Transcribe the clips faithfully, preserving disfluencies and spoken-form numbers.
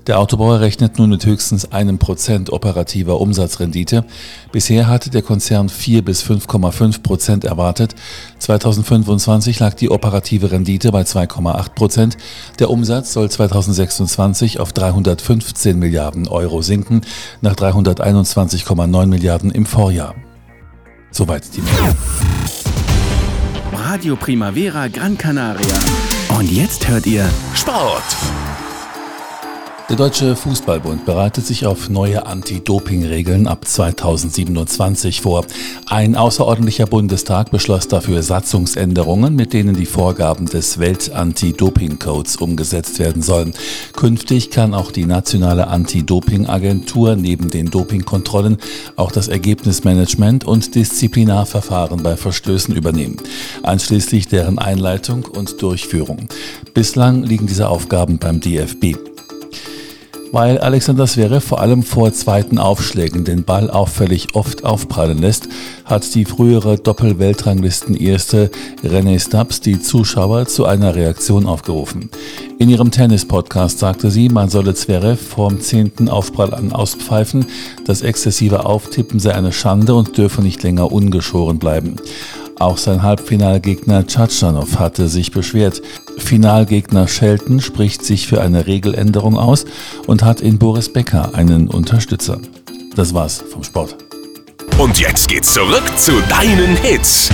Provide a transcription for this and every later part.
Der Autobauer rechnet nun mit höchstens einem Prozent operativer Umsatzrendite. Bisher hatte der Konzern vier bis fünf Komma fünf Prozent erwartet. zweitausendfünfundzwanzig lag die operative Rendite bei zwei Komma acht Prozent. Der Umsatz soll zweitausendsechsundzwanzig auf dreihundertfünfzehn Milliarden Euro sinken, nach dreihunderteinundzwanzig Komma neun Milliarden im Vorjahr. Soweit die Meldung. Radio Primavera Gran Canaria. Und jetzt hört ihr Sport. Der Deutsche Fußballbund bereitet sich auf neue Anti-Doping-Regeln ab zweitausendsiebenundzwanzig vor. Ein außerordentlicher Bundestag beschloss dafür Satzungsänderungen, mit denen die Vorgaben des Welt-Anti-Doping-Codes umgesetzt werden sollen. Künftig kann auch die nationale Anti-Doping-Agentur neben den Dopingkontrollen auch das Ergebnismanagement und Disziplinarverfahren bei Verstößen übernehmen, einschließlich deren Einleitung und Durchführung. Bislang liegen diese Aufgaben beim D F B. Weil Alexander Zverev vor allem vor zweiten Aufschlägen den Ball auffällig oft aufprallen lässt, hat die frühere Doppel-Weltranglisten-Erste Rennae Stubbs die Zuschauer zu einer Reaktion aufgerufen. In ihrem Tennis-Podcast sagte sie, man solle Zverev vorm zehnten Aufprall an auspfeifen, das exzessive Auftippen sei eine Schande und dürfe nicht länger ungeschoren bleiben. Auch sein Halbfinalgegner Tschatschanow hatte sich beschwert. Finalgegner Shelton spricht sich für eine Regeländerung aus und hat in Boris Becker einen Unterstützer. Das war's vom Sport. Und jetzt geht's zurück zu deinen Hits.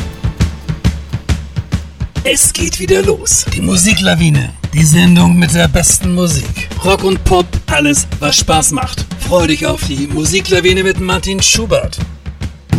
Es geht wieder los. Die Musiklawine. Die Sendung mit der besten Musik. Rock und Pop, alles, was Spaß macht. Freu dich auf die Musiklawine mit Martin Schubert.